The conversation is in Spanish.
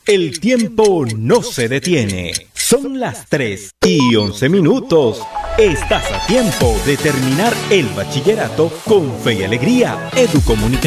El tiempo no se detiene. Son las 3:11. Estás a tiempo de terminar el bachillerato con fe y alegría. Educomunicación.